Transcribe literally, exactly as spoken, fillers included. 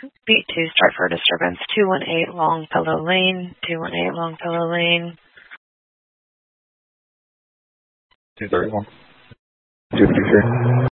Beat two, start for disturbance. two one eight Longfellow Lane. two one eight Longfellow Lane. two thirty-one. two fifty-three.